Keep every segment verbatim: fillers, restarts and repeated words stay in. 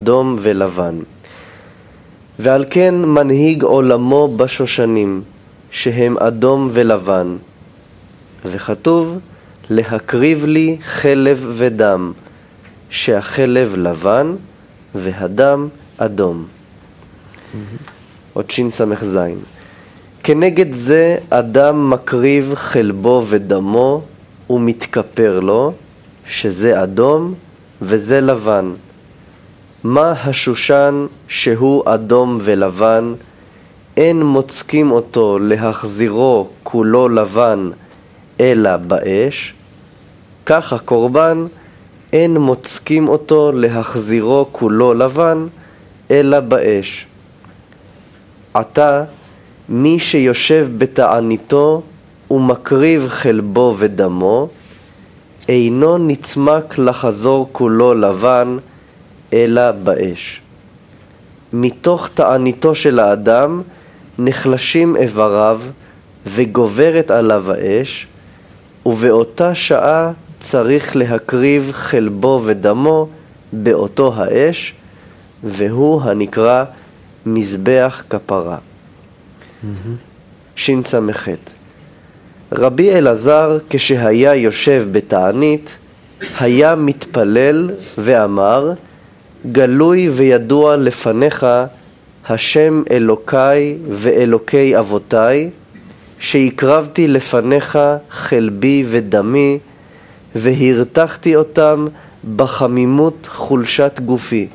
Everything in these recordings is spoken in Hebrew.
אדום ולבן. ועל כן מנהיג עולמו בשושנים, שהם אדום ולבן. וכתוב, להקריב לי חלב ודם, שהחלב לבן והדם אדום. עוד שין סמך זין. כנגד זה אדם מקריב חלבו ודמו ומתכפר לו, שזה אדום וזה לבן. מה השושן שהוא אדום ולבן, אין מוצקים אותו להחזירו כולו לבן אלא באש, כך הקורבן אין מוצקים אותו להחזירו כולו לבן אלא באש. עתה מי שיושב בתעניתו ומקריב חלבו ודמו, אינו נצמק לחזור כולו לבן אלא באש. מתוך תעניתו של האדם נחלשים איבריו וגוברת עליו האש, ובאותה שעה צריך להקריב חלבו ודמו באותו האש, והוא הנקרא מזבח כפרה. Mm-hmm. שין סמכת. רבי אלעזר כשהיה יושב בתענית היה מתפלל ואמר, גלוי וידוע לפניך השם אלוקי ואלוקי אבותיי, שהקרבתי לפניך חלבי ודמי והרתחתי אותם בחמימות חולשת גופי.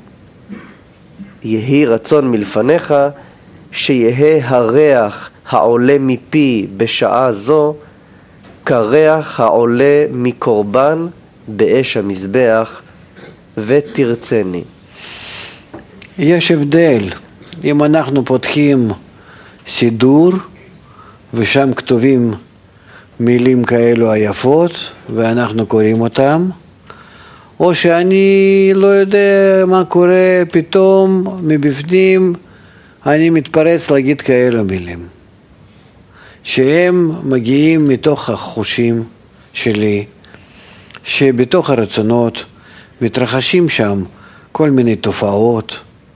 יהי רצון מלפניך שיהא הריח העולה מפי בשעה זו כריח העולה מקורבן באש המזבח, ותרצני. יש הבדל אם אנחנו פותחים סידור ושם כתובים מילים כאלו היפות ואנחנו קוראים אותם, או שאני לא יודע מה קורה, פתאום מבפנים אני מתפרץ להגיד כאלו מילים שהם מגיעים מתוך החושים שלי, שבתוך הרצונות מתרחשים שם כל מיני תופעות,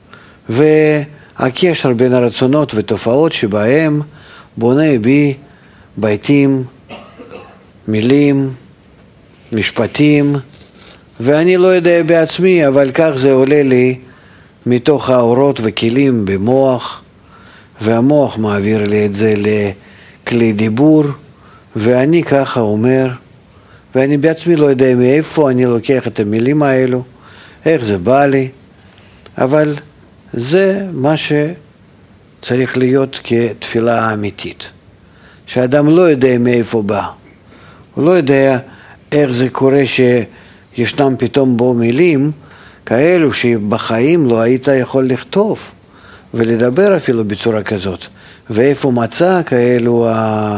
והקשר בין הרצונות ותופעות שבהם בונה בי ביתים, מילים, משפטים, ואני לא יודע בעצמי, אבל כך זה עולה לי מתוך האורות וכלים במוח, והמוח מעביר לי את זה לכלי דיבור, ואני ככה אומר, ואני בעצמי לא יודע מאיפה אני לוקח את המילים האלו, איך זה בא לי, אבל זה מה שצריך להיות כתפילה אמיתית. שאדם לא יודע מאיפה בא, הוא לא יודע איך זה קורה שישנם פתאום בו מילים כאלו שבחיים לא היית יכול לכתוב ולדבר אפילו בצורה כזאת, ואיפה מצא כאלו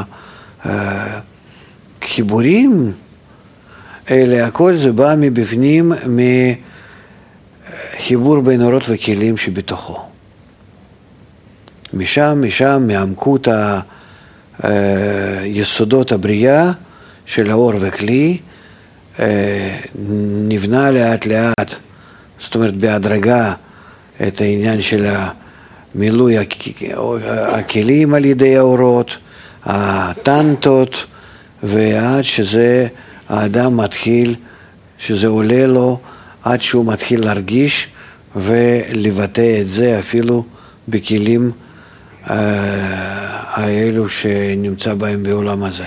החיבורים אלה, הכל זה בא מבפנים, מחיבור בין אורות וכלים שבתוכו. משם, משם, מעמקות היסודות הבריאה של האור וכלי, נבנה לאט לאט, זאת אומרת בהדרגה, את העניין של מילוי הכלים על ידי האורות, הטנטות, ועד שזה האדם מתחיל, שזה עולה לו, עד שהוא מתחיל להרגיש ולבטא את זה אפילו בכלים האלו שנמצא בהם בעולם הזה.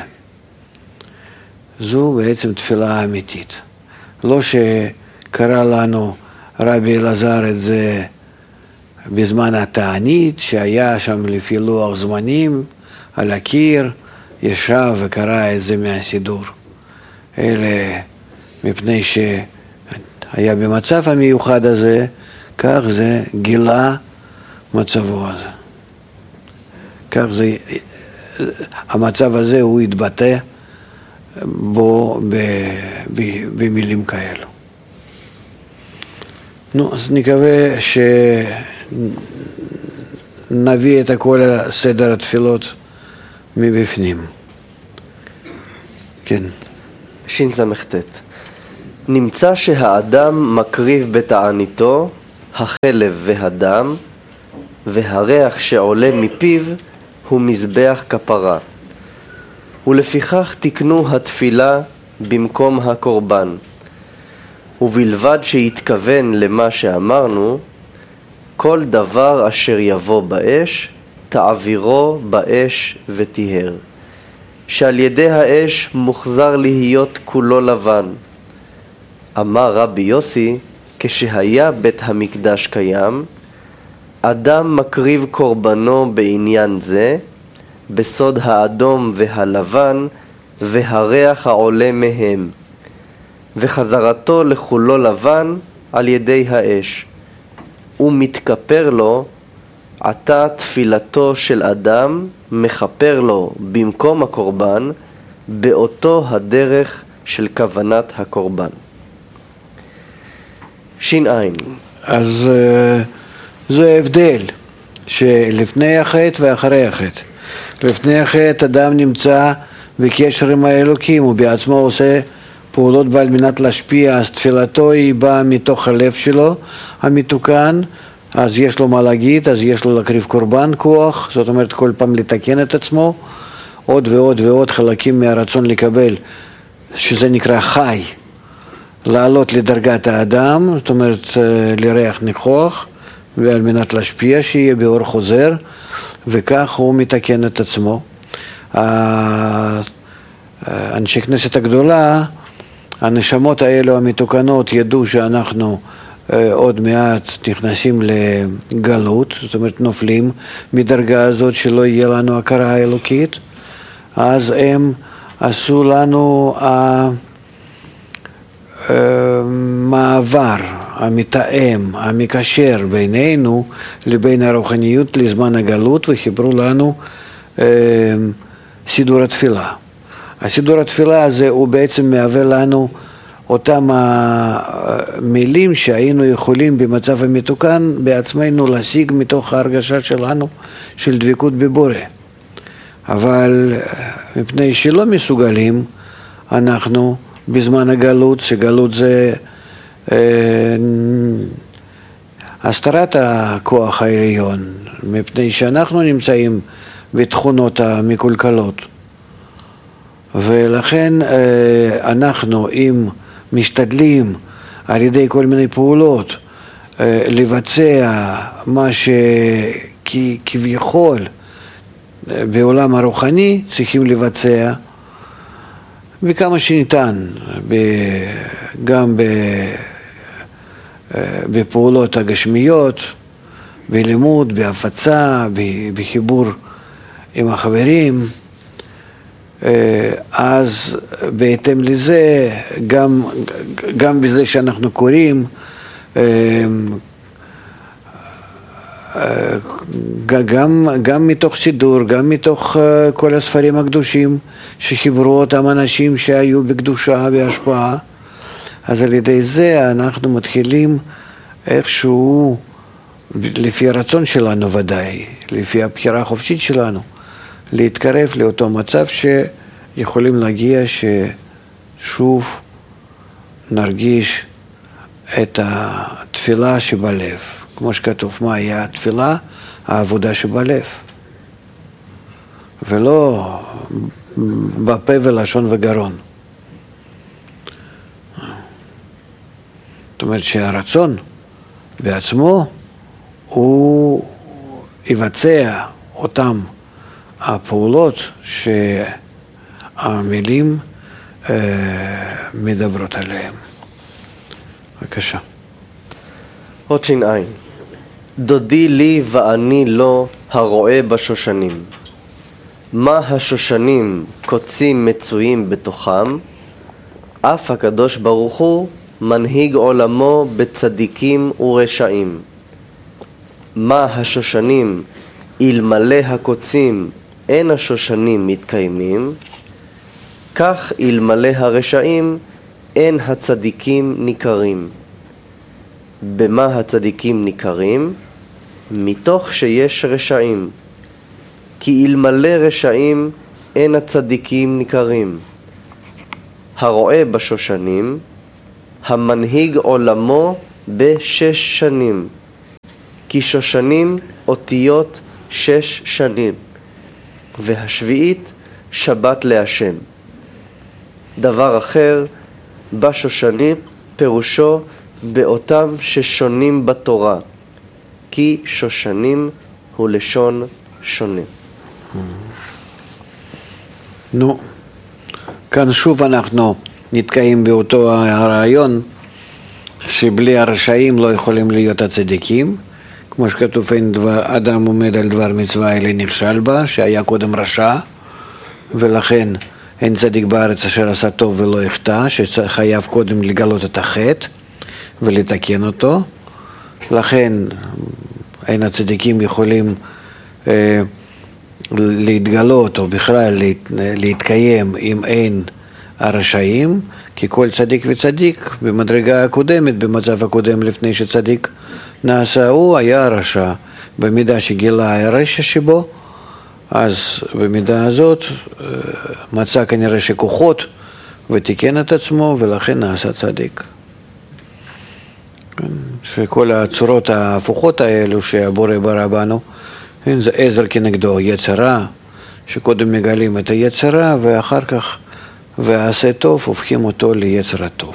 זו בעצם תפילה אמיתית. לא שקרא לנו רבי אלעזר את זה בזמן התענית, שהיה שם לפי לוח זמנים על הקיר, ישב וקרא את זה מהסידור. אלה מפני שהיה במצב המיוחד הזה, כך זה גילה מצבו הזה. כך זה, המצב הזה הוא התבטא בו ב, ב, במילים כאלו. נו, אז נקווה שנביא את כל סדר התפילות מבפנים. כן. שין סמכת. נמצא שהאדם מקריב בתעניתו החלב והדם, והריח שעולה מפיו הוא מזבח כפרה. ולפיכך תקנו התפילה במקום הקורבן. ובלבד שיתכוון למה שאמרנו, כל דבר אשר יבוא באש, תעבירו באש ותיהר. שעל ידי האש מוחזר להיות כולו לבן. אמר רבי יוסי, כשהיה בית המקדש קיים, אדם מקריב קורבנו בעניין זה, בסוד האדום והלבן והריח העולה מהם, וחזרתו לכולו לבן על ידי האש. ומתכפר לו, עתה תפילתו של אדם מכפר לו במקום הקורבן, באותו הדרך של כוונת הקורבן. שיניים. אז זה הבדל שלפני החטא ואחרי החטא. לפני החטא אדם נמצא בקשר עם האלוקים, הוא בעצמו עושה פעולות בעל מנת להשפיע, אז תפילתו היא באה מתוך הלב שלו המתוקן, אז יש לו מה להגיד, אז יש לו להקריב קורבן כוח, זאת אומרת כל פעם לתקן את עצמו, עוד ועוד ועוד חלקים מהרצון לקבל, שזה נקרא חי, לעלות לדרגת האדם, זאת אומרת לריח ניחוח, ועל מנת להשפיע שיהיה באור חוזר, וכך הוא מתקן את עצמו. אנשי כנסת הגדולה, הנשמות האלו המתוקנות ידעו שאנחנו עוד מעט נכנסים לגלות, זאת אומרת נופלים מדרגה הזאת שלא יהיה לנו הכרה האלוקית, אז הם עשו לנו המעבר, המתאם, המקשר בינינו לבין הרוחניות לזמן הגלות, וחיברו לנו סידור התפילה. הסידור התפילה הזה הוא בעצם מהווה לנו אותם המילים שהיינו יכולים במצב המתוקן בעצמנו להשיג מתוך ההרגשה שלנו של דבקות בבורא. אבל מפני שלא מסוגלים, אנחנו בזמן הגלות, שגלות זה אה, הסתרת הכוח העליון, מפני שאנחנו נמצאים בתכונות המקולקלות. ולכן אנחנו, אם משתדלים על ידי כל מיני פעולות לבצע מה שכביכול בעולם הרוחני צריכים לבצע בכמה שניתן, גם בפעולות הגשמיות, בלימוד, בהפצה, בחיבור עם החברים, אז בהתאם לזה, גם, גם בזה שאנחנו קוראים, גם, גם מתוך סידור, גם מתוך כל הספרים הקדושים שחיברו אותם אנשים שהיו בקדושה והשפעה, אז על ידי זה אנחנו מתחילים איכשהו, לפי הרצון שלנו ודאי, לפי הבחירה החופשית שלנו, להתקרב לאותו מצב שיכולים להגיע ששוב נרגיש את התפילה שבלב. כמו שכתוב, מה היה התפילה? העבודה שבלב. ולא בפה ולשון וגרון. זאת אומרת שהרצון בעצמו הוא יבצע אותם הפעולות שהמילים אה, מדברות עליהן. בבקשה. עוד שיניים. דודי לי ואני לו הרואה בשושנים. מה השושנים קוצים מצויים בתוכם, אף הקדוש ברוך הוא מנהיג עולמו בצדיקים ורשעים. מה השושנים אלמלא הקוצים אין השושנים מתקיימים, כך אלמלא הרשעים אין הצדיקים ניכרים. במה הצדיקים ניכרים? מתוך שיש רשעים. כי אלמלא רשעים אין הצדיקים ניכרים. הרואה בשושנים, המנהיג עולמו בשש שנים, כי שושנים אותיות שש שנים, והשביעית שבת להשם. דבר אחר, בשושנים פירושו באותם ששונים בתורה, כי שושנים הוא לשון שונה. נו, כאן שוב אנחנו נתקעים באותו הרעיון שבלי הרשעים לא יכולים להיות הצדיקים, כמו שכתוב, אין דבר, אדם עומד על דבר מצווה אלא נכשל בה, שהיה קודם רשע, ולכן אין צדיק בארץ אשר עשה טוב ולא יחטא, שחייב קודם לגלות את החטא ולתקן אותו. לכן אין הצדיקים יכולים אה, להתגלות או בכלל להת, להתקיים אם אין הרשעים, כי כל צדיק וצדיק במדרגה הקודמת, במצב הקודם לפני שצדיק נעשה, הוא היה רשע. במידה שגילה הרשע שבו, אז במידה הזאת מצא כנראה שכוחות ותיקן את עצמו, ולכן נעשה צדיק. שכל הצורות ההפוכות האלו שהבורא ברא בנו, זה עזר כנגדו, יצרה, שקודם מגלים את היצרה ואחר כך ועשה טוב הופכים אותו ליצר הטוב.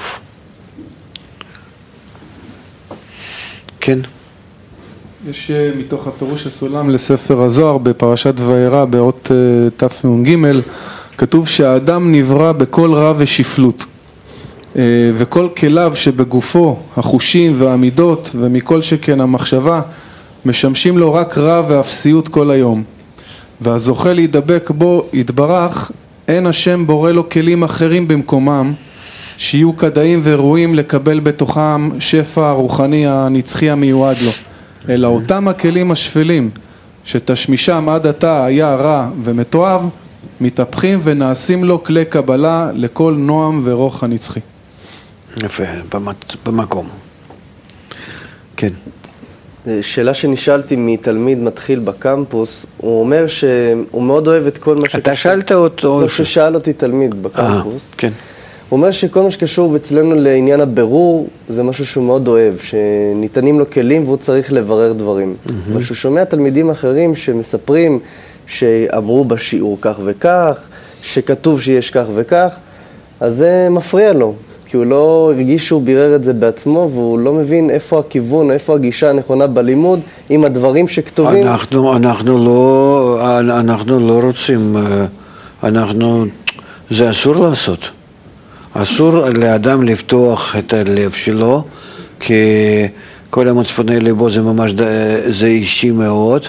כן? יש מתוך הפירוש הסולם לספר הזוהר בפרשת וירא באות תנ"ג, כתוב שהאדם נברא בכל רע ושפלות, וכל כליו שבגופו, החושים והמידות ומכל שכן המחשבה, משמשים לו רק רע ואפסיות כל היום, והזוכה להידבק בו יתברך, אין השם בורא לו כלים אחרים במקומם שיהיו כדאים וראויים לקבל בתוכם שפע הרוחני הנצחי המיועד לו, אלא אותם הכלים השפלים שתשמישם עד עתה היה רע ומתועב, מתהפכים ונעשים לו כלי קבלה לכל נועם ורוח הנצחי. יפה, במקום. כן. שאלה שנשאלתי מתלמיד מתחיל בקמפוס, הוא אומר שהוא מאוד אוהב את כל מה שקשור... אתה שאלת אותו? לא, ששאל אותי תלמיד בקמפוס. אה, כן. הוא אומר שכל מה שקשור אצלנו לעניין הבירור, זה משהו שהוא מאוד אוהב, שניתנים לו כלים והוא צריך לברר דברים. Mm-hmm. אבל שהוא שומע תלמידים אחרים שמספרים שאמרו בשיעור כך וכך, שכתוב שיש כך וכך, אז זה מפריע לו. כי הוא לא הרגיש שהוא בירר את זה בעצמו, והוא לא מבין איפה הכיוון, איפה הגישה הנכונה בלימוד, עם הדברים שכתובים. אנחנו, אנחנו לא, אנחנו לא רוצים, אנחנו, זה אסור לעשות. אסור לאדם לפתוח את הלב שלו, כי כל המצפוני ליבו זה ממש, זה אישי מאוד,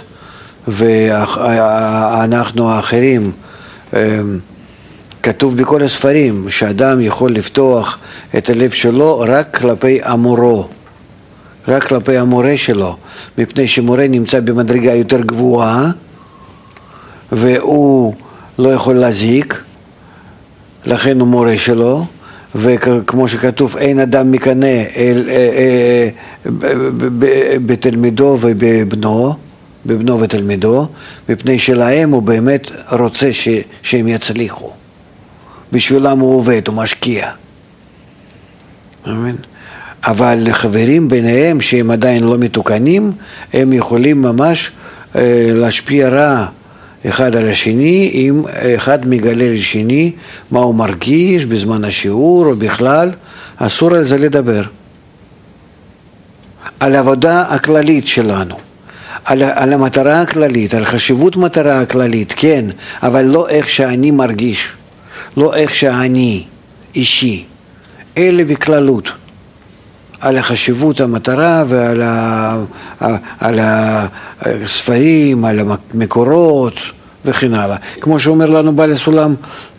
ואנחנו האחרים, כתוב בכל הספרים שאדם יכול לפתוח את הלב שלו רק כלפי אמורו, רק כלפי המורה שלו, מפני שמורה נמצא במדרגה יותר גבוהה והוא לא יכול להזיק, לכן הוא מורה שלו, וכמו שכתוב אין אדם מקנא בתלמידו ובבנו, בבנו ותלמידו, מפני שלהם הוא באמת רוצה ש, שהם יצליחו. בשבילם הוא עובד, הוא משקיע. אבל לחברים ביניהם שהם עדיין לא מתוקנים, הם יכולים ממש אה, להשפיע רע אחד על השני, אם אחד מגלה לשני מה הוא מרגיש בזמן השיעור או בכלל, אסור על זה לדבר. על העבודה הכללית שלנו, על, על המטרה הכללית, על חשיבות מטרה הכללית, כן, אבל לא איך שאני מרגיש. לא איך שאני אישי, אלא בכללות, על החשיבות המטרה ועל ה, על הספרים, על המקורות וכן הלאה. כמו שאומר לנו בעל הסולם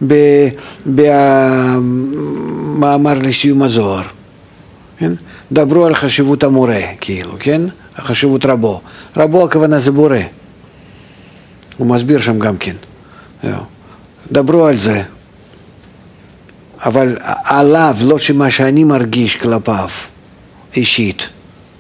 במאמר לסיום הזוהר. כן? דברו על חשיבות המורה, כאילו, כן? החשיבות רבו. רבו הכוונה זה בורא. הוא מסביר שם גם כן. דברו על זה. אבל עליו, לא שמה שאני מרגיש כלפיו, אישית.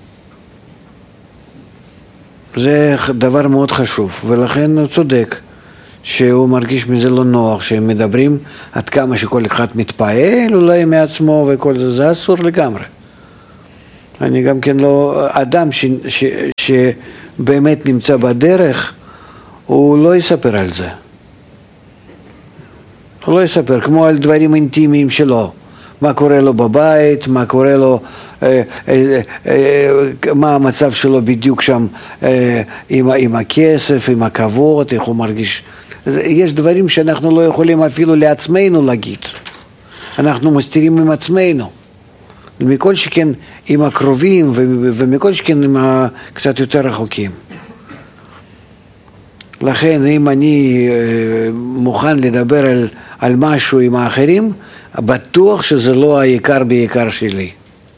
זה דבר מאוד חשוב, ולכן הוא צודק, שהוא מרגיש מזה לא נוח, שהם מדברים עד כמה שכל אחד מתפעל, אולי מעצמו וכל זה, זה אסור לגמרי. אני גם כן לא, אדם ש, ש, שבאמת נמצא בדרך, הוא לא יספר על זה. הוא לא יספר, כמו על דברים אינטימיים שלו. מה קורה לו בבית, מה קורה לו, אה, אה, אה, מה המצב שלו בדיוק שם אה, עם, עם הכסף, עם הכבוד, איך הוא מרגיש. יש דברים שאנחנו לא יכולים אפילו לעצמנו להגיד. אנחנו מסתירים עם עצמנו. מכל שכן עם הקרובים ומכל שכן עם קצת יותר רחוקים. לכן אם אני מוכן לדבר על, על משהו עם האחרים, בטוח שזה לא העיקר בעיקר שלי.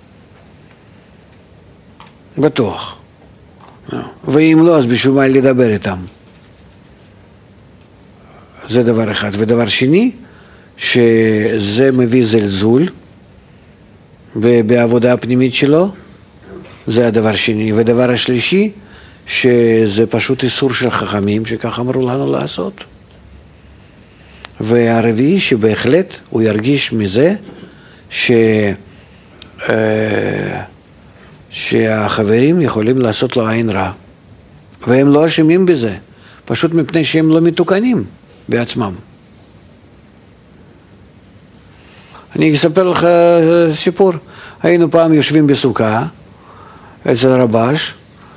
בטוח. ואם לא, אז בשביל מה לדבר איתם. זה דבר אחד. ודבר שני, שזה מביא זלזול בעבודה הפנימית שלו, זה הדבר שני. ודבר השלישי, שזה פשוט איסור של חכמים, שכך אמרו לנו לעשות. והרביעי, שבהחלט הוא ירגיש מזה ש... שהחברים יכולים לעשות לו עין רע. והם לא אשמים בזה, פשוט מפני שהם לא מתוקנים בעצמם. אני אספר לך סיפור. היינו פעם יושבים בסוכה אצל רבש,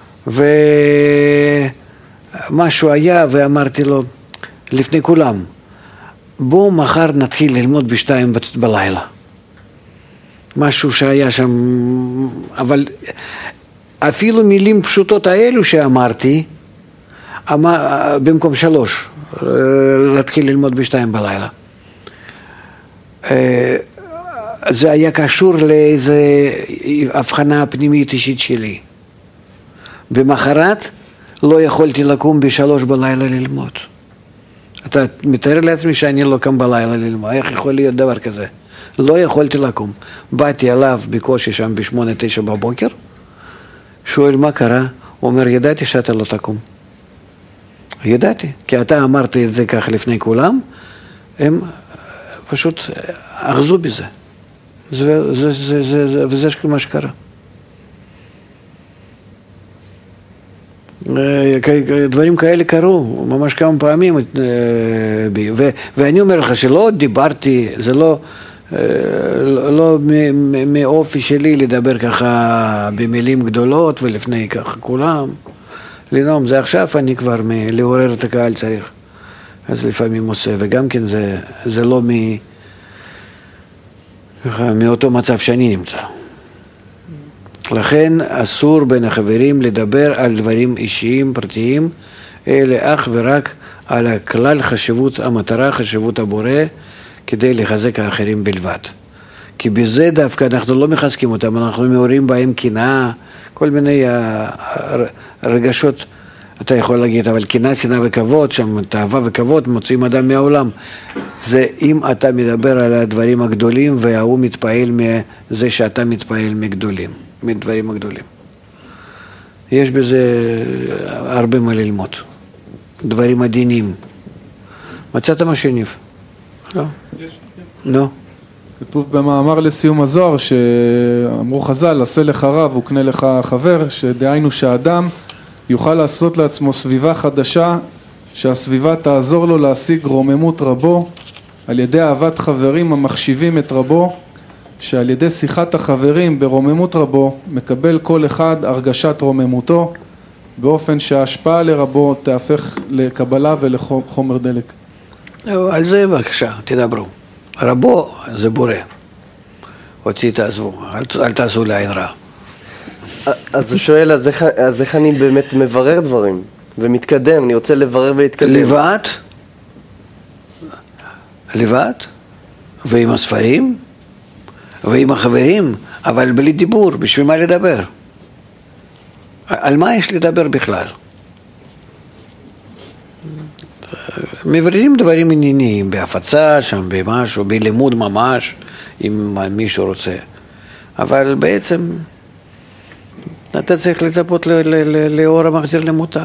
ומשהו היה, ואמרתי לו לפני כולם, בואו מחר נתחיל ללמוד בשתיים בלילה. משהו שהיה שם, אבל אפילו מילים פשוטות האלו שאמרתי, במקום שלוש, להתחיל ללמוד בשתיים בלילה. זה היה קשור לאיזו הבחנה פנימית אישית שלי. במחרת לא יכולתי לקום בשלוש בלילה ללמוד. אתה מתאר לעצמי שאני לא קם בלילה ללמוד, איך יכול להיות דבר כזה? לא יכולתי לקום. באתי אליו בקושי שם בשמונה תשע בבוקר, שואל מה קרה? הוא אומר, ידעתי שאתה לא תקום. ידעתי, כי אתה אמרת את זה כך לפני כולם, הם פשוט אחזו בזה. זה, זה, זה, זה, זה, וזה מה שקרה. דברים כאלה קרו, ממש כמה פעמים בי. ו, ואני אומר לך שלא דיברתי, זה לא, לא מאופי שלי לדבר ככה במילים גדולות ולפני ככה כולם. לנאום, זה עכשיו אני כבר לעורר את הקהל צריך. אז לפעמים עושה, וגם כן זה, זה לא מ, ככה, מאותו מצב שאני נמצא. לכן אסור בין החברים לדבר על דברים אישיים, פרטיים, אלא אך ורק על הכלל חשיבות המטרה, חשיבות הבורא, כדי לחזק האחרים בלבד. כי בזה דווקא אנחנו לא מחזקים אותם, אנחנו מעוררים בהם קנאה, כל מיני רגשות, אתה יכול להגיד, אבל קנאה, שנאה וכבוד, שם תאווה וכבוד, מוצאים אדם מהעולם. זה אם אתה מדבר על הדברים הגדולים, והוא מתפעל מזה שאתה מתפעל מגדולים. מדברים הגדולים. יש בזה הרבה מה ללמוד. דברים עדינים. מצאת מה שניב? לא. יש. לא. כתוב במאמר לסיום הזוהר שאמרו חז"ל, עשה לך רב וקנה לך חבר, שדהיינו שהאדם יוכל לעשות לעצמו סביבה חדשה, שהסביבה תעזור לו להשיג רוממות רבו, על ידי אהבת חברים המחשיבים את רבו, שעל ידי שיחת החברים ברוממות רבו מקבל כל אחד הרגשת רוממותו, באופן שההשפעה לרבו תהפך לקבלה ולחומר דלק. על זה בבקשה, תדברו. רבו זה בורא. אותי תעזבו, אל, אל תעשו לעין רע. אז הוא שואל, אז איך, אז איך אני באמת מברר דברים ומתקדם? אני רוצה לברר ולהתקדם. לבד? לבד? ועם הספרים? ועם החברים, אבל בלי דיבור, בשביל מה לדבר? על מה יש לדבר בכלל? מבררים דברים ענייניים, בהפצה, שם במשהו, בלימוד ממש, אם מישהו רוצה. אבל בעצם, אתה צריך לצפות לאור המחזיר למוטב.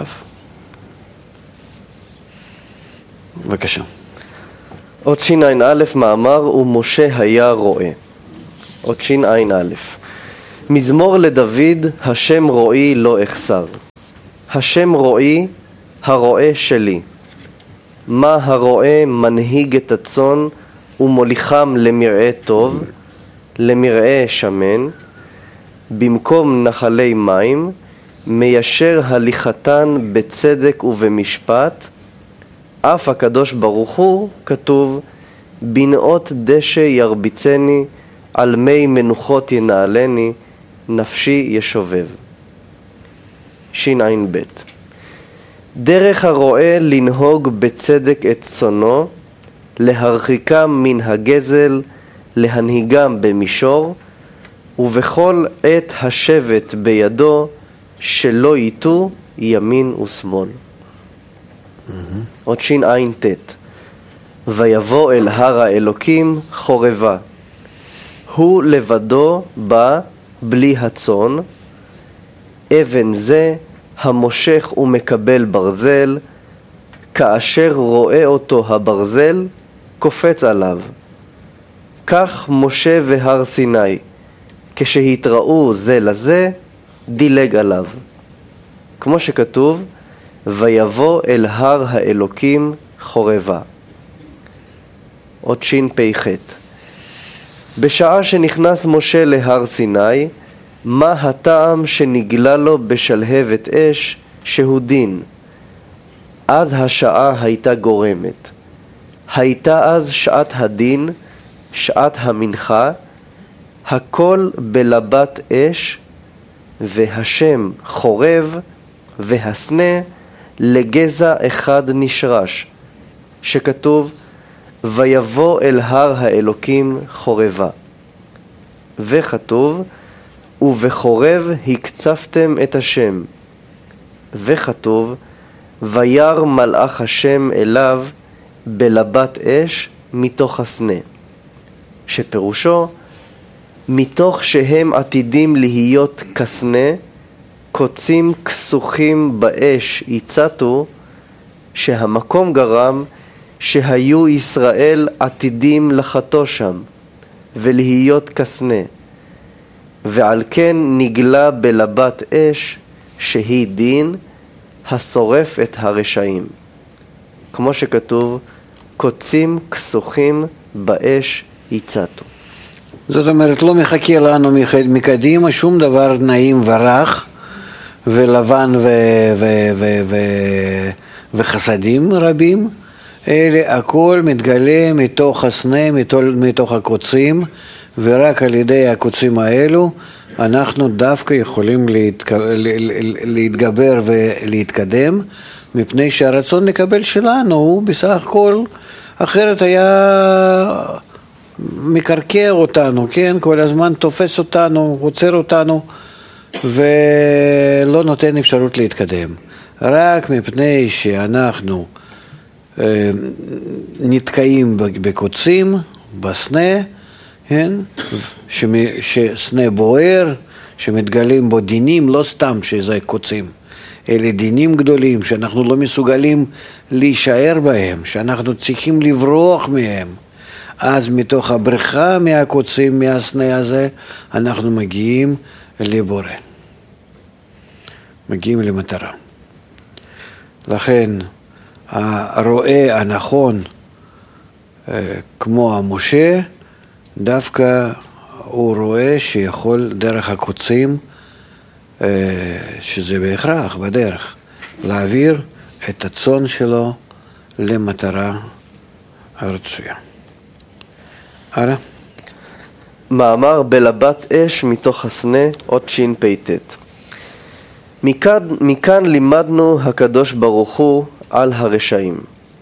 בבקשה. עוד שין א' מאמר ומשה היה רואה. עוד שין א'. מזמור לדוד, השם רואי לא אחסר. השם רואי, הרועה שלי. מה הרועה מנהיג את הצאן ומוליכם למרעה טוב, למרעה שמן, במקום נחלי מים, מיישר הליכתן בצדק ובמשפט. אף הקדוש ברוך הוא כתוב, בנאות דשא ירביצני, על מי מנוחות ינעלני, נפשי ישובב. שין ב' דרך הרועה לנהוג בצדק את צונו, להרחיקם מן הגזל, להנהיגם במישור, ובכל עת השבט בידו, שלא ייתו ימין ושמאל. Mm-hmm. עוד שין ת' ויבוא אל הר האלוקים חורבה. הוא לבדו בא בלי הצאן, אבן זה המושך ומקבל ברזל, כאשר רואה אותו הברזל, קופץ עליו. כך משה והר סיני, כשהתראו זה לזה, דילג עליו. כמו שכתוב, ויבוא אל הר האלוקים חורבה. עוד שין פ"ח בשעה שנכנס משה להר סיני, מה הטעם שנגלה לו בשלהבת אש שהוא דין? אז השעה הייתה גורמת. הייתה אז שעת הדין, שעת המנחה, הכל בלבת אש, והשם חורב והסנה לגזע אחד נשרש, שכתוב ויבוא אל הר האלוקים חורבה. וכתוב ובחורב הקצפתם את השם. וכתוב וירא מלאך השם אליו בלבת אש מתוך הסנה, שפירושו מתוך שהם עתידים להיות כסנה, קוצים כסוכים באש יצאתו, שהמקום גרם שהיו ישראל עתידים לחתו שם ולהיות כסנה, ועל כן נגלה בלבת אש שהיא דין השורף את הרשעים, כמו שכתוב קוצים כסוכים באש יצאתו. זאת אומרת, לא מחכה לנו מקדימה שום דבר נעים ורח ולבן ו- ו- ו- ו- וחסדים רבים, אלא הכל מתגלה מתוך הסנה, מתוך, מתוך הקוצים, ורק על ידי הקוצים האלו אנחנו דווקא יכולים להתג... להתגבר ולהתקדם, מפני שהרצון לקבל שלנו הוא בסך הכל, אחרת היה מקרקע אותנו, כן? כל הזמן תופס אותנו, עוצר אותנו, ולא נותן אפשרות להתקדם. רק מפני שאנחנו אה, נתקעים בקוצים, בסנה, כן? שסנה בוער, שמתגלים בו דינים, לא סתם שזה קוצים, אלה דינים גדולים שאנחנו לא מסוגלים להישאר בהם, שאנחנו צריכים לברוח מהם. אז מתוך הבריחה מהקוצים, מהסנה הזה, אנחנו מגיעים לבורא. מגיעים למטרה. לכן, הרואה הנכון, כמו המשה, דווקא הוא רואה שיכול דרך הקוצים, שזה בהכרח בדרך, להעביר את הצאן שלו למטרה הרצויה. הלאה. מאמר בלבת אש מתוך הסנה, עוד שין פ"ט. מכאן, מכאן לימדנו הקדוש ברוך הוא על הרשעים.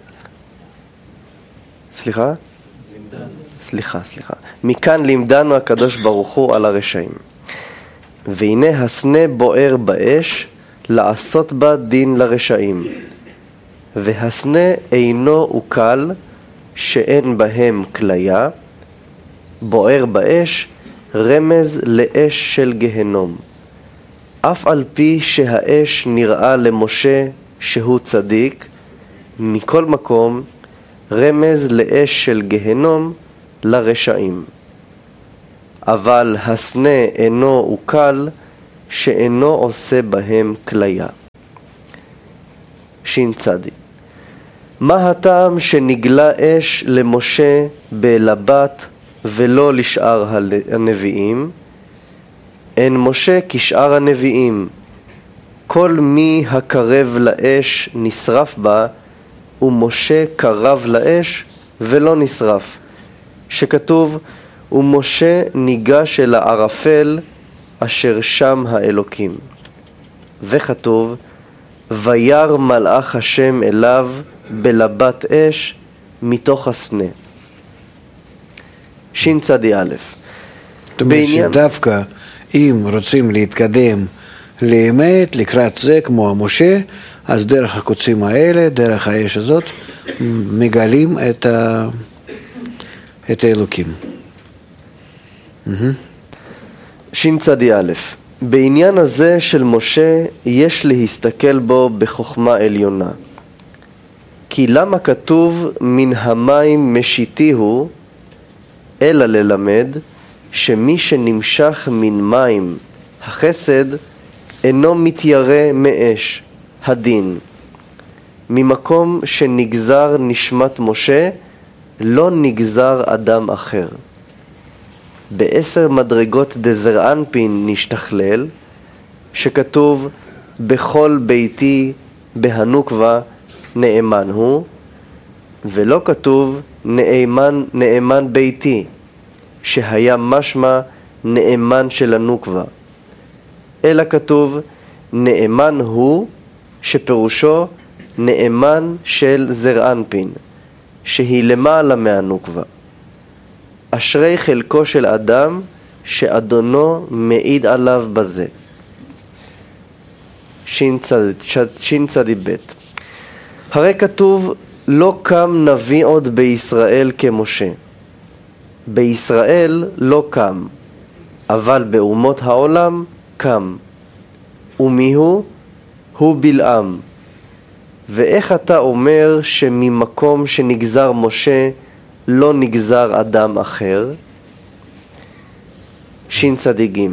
סליחה? לימדנו. סליחה, סליחה. מכאן לימדנו הקדוש ברוך הוא על הרשעים. והנה הסנה בוער באש, לעשות בה דין לרשעים. והסנה אינו וקל, שאין בהם כליה, בוער באש, רמז לאש של גהנום. אף על פי שהאש נראה למשה שהוא צדיק, מכל מקום רמז לאש של גהנום לרשעים. אבל הסנה אינו עוקל, שאינו עושה בהם כליה. שין צדי. מה הטעם שנגלה אש למשה בלבת ולא לשאר הנביאים? אין משה כשאר הנביאים. כל מי הקרב לאש נשרף בה, ומשה קרב לאש ולא נשרף. שכתוב, ומשה ניגש אל הערפל אשר שם האלוקים. וכתוב, וירא מלאך השם אליו בלבת אש מתוך הסנה. שין צדי א'. זאת אומרת שדווקא אם רוצים להתקדם לאמת לקראת זה כמו המשה, אז דרך הקוצים האלה, דרך האש הזאת, מגלים את, ה... את האלוקים. שין צדי א'. בעניין הזה של משה יש להסתכל בו בחוכמה עליונה. כי למה כתוב מן המים משיתיהו, אלא ללמד שמי שנמשך מן מים החסד אינו מתיירא מאש הדין. ממקום שנגזר נשמת משה לא נגזר אדם אחר. בעשר מדרגות דזרענפין נשתכלל, שכתוב בכל ביתי בהנוקבה נאמן הוא, ולא כתוב נאמן, נאמן ביתי, שהיה משמע נאמן של הנוקבה, אלא כתוב נאמן הוא, שפירושו נאמן של זרענפין, שהיא למעלה מהנוקבה. אשרי חלקו של אדם שאדונו מעיד עליו בזה. שין צדי ב'. הרי כתוב לא קם נביא עוד בישראל כמשה. בישראל לא קם, אבל באומות העולם קם. ומי הוא? הוא בלעם. ואיך אתה אומר שממקום שנגזר משה לא נגזר אדם אחר? שין צדי ג'.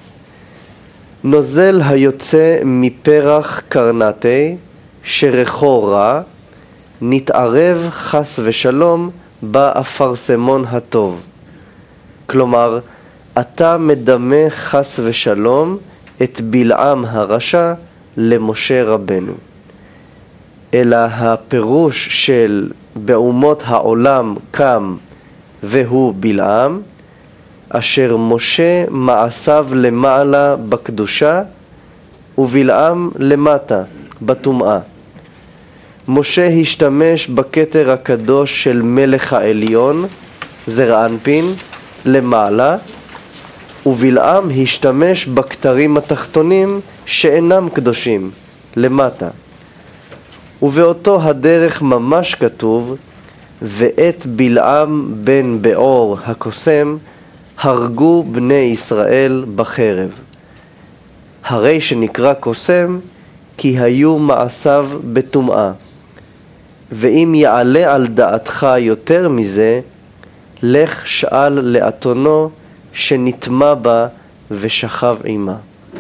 נוזל היוצא מפרח קרנתי שרחו רע, נתערב חס ושלום באפרסמון הטוב. כלומר, אתה מדמה חס ושלום את בלעם הרשע למשה רבנו. אלא הפירוש של באומות העולם קם והוא בלעם, אשר משה מעשיו למעלה בקדושה ובלעם למטה בטומאה. משה השתמש בכתר הקדוש של מלך העליון, זרענפין, למעלה, ובלעם השתמש בכתרים התחתונים שאינם קדושים, למטה. ובאותו הדרך ממש כתוב, ואת בלעם בן באור הקוסם הרגו בני ישראל בחרב. הרי שנקרא קוסם כי היו מעשיו בטומאה. ואם יעלה על דעתך יותר מזה, לך שאל לאתונו שנטמע בה ושכב עמה.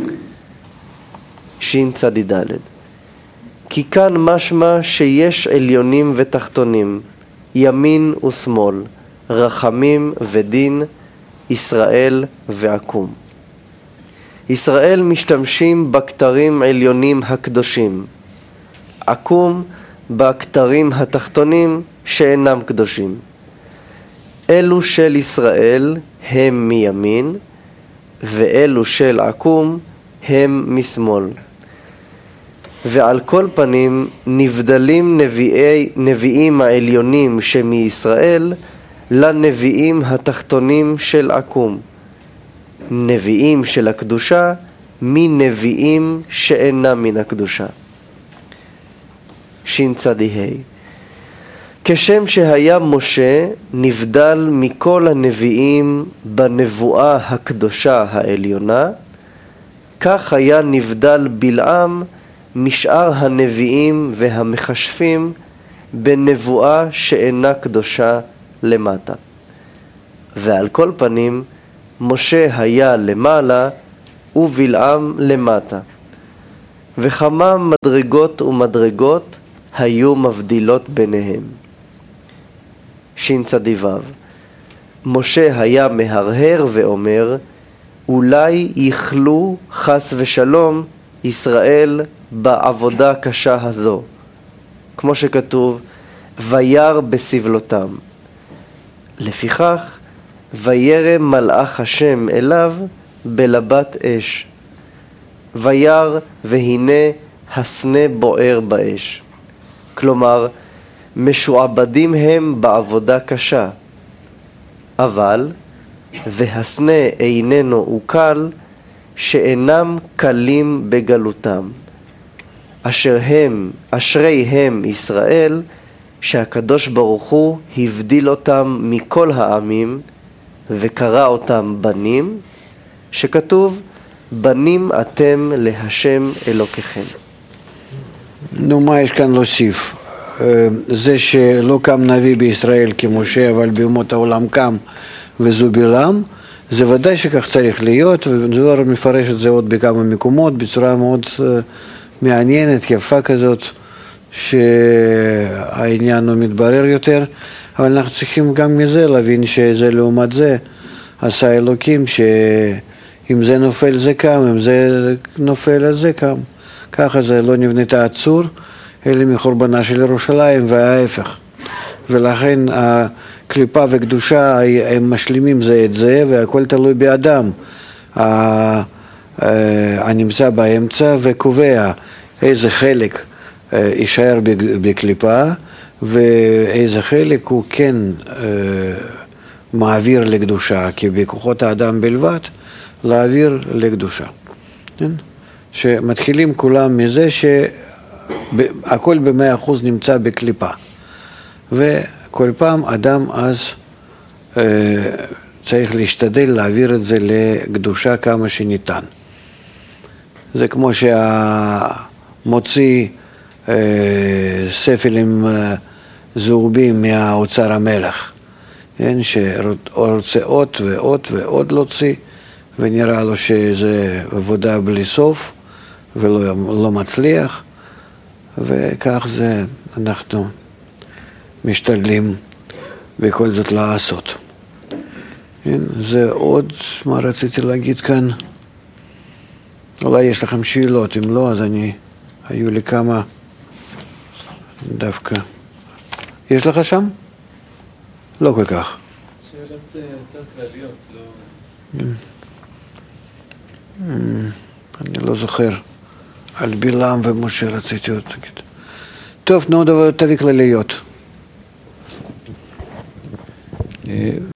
שין צדי ד'. כי כאן משמע שיש עליונים ותחתונים, ימין ושמאל, רחמים ודין, ישראל ועקום. ישראל משתמשים בכתרים עליונים הקדושים, עקום בכתרים התחתונים שאינם קדושים. אלו של ישראל הם מימין, ואלו של עקום הם משמאל. ועל כל פנים נבדלים נביאי, נביאים העליונים שמישראל לנביאים התחתונים של עקום. נביאים של הקדושה מנביאים שאינם מן הקדושה. שין צדי ה'. כשם שהיה משה נבדל מכל הנביאים בנבואה הקדושה העליונה, כך היה נבדל בלעם משאר הנביאים והמחשפים בנבואה שאינה קדושה למטה. ועל כל פנים משה היה למעלה ובלעם למטה. וכמה מדרגות ומדרגות היו מבדילות ביניהם. ש"צ"ו משה היה מהרהר ואומר, אולי יכלו חס ושלום ישראל בעבודה קשה הזו, כמו שכתוב, וירא בסבלותם. לפיכך, וירא מלאך השם אליו בלבת אש. וירא והנה הסנה בוער באש. כלומר, משועבדים הם בעבודה קשה. אבל, והסנה איננו וקל, שאינם קלים בגלותם. אשר הם, אשרי הם ישראל, שהקדוש ברוך הוא הבדיל אותם מכל העמים, וקרא אותם בנים, שכתוב, בנים אתם להשם אלוקיכם. נו, מה יש כאן להוסיף? זה שלא קם נביא בישראל כמשה, אבל באומות העולם קם וזו בלעם, זה ודאי שכך צריך להיות, וזוהר מפרש את זה עוד בכמה מקומות, בצורה מאוד מעניינת, יפה כזאת, שהעניין הוא מתברר יותר, אבל אנחנו צריכים גם מזה להבין שזה לעומת זה, עשה אלוקים, שאם זה נופל זה קם, אם זה נופל אז זה קם. ככה זה לא נבנתה הצור, אלא מחורבנה של ירושלים וההפך. ולכן הקליפה וקדושה הם משלימים זה את זה, והכל תלוי באדם הנמצא באמצע וקובע איזה חלק יישאר בקליפה ואיזה חלק הוא כן מעביר לקדושה, כי בכוחות האדם בלבד להעביר לקדושה. שמתחילים כולם מזה שהכל במאה אחוז נמצא בקליפה, וכל פעם אדם אז אה, צריך להשתדל להעביר את זה לקדושה כמה שניתן. זה כמו שהמוציא אה, ספלים אה, זהובים מהאוצר המלך, כן? שרוצה עוד ועוד ועוד להוציא, ונראה לו שזה עבודה בלי סוף ולא לא מצליח, וכך זה אנחנו משתדלים בכל זאת לעשות. זה עוד מה רציתי להגיד כאן. אולי יש לכם שאלות, אם לא אז אני, היו לי כמה דווקא. יש לך שם? לא כל כך. שאלות יותר כלליות, לא... אני לא זוכר. על בלעם ומשה רציתי עוד להגיד. טוב, נו, דבר תביא כלליות.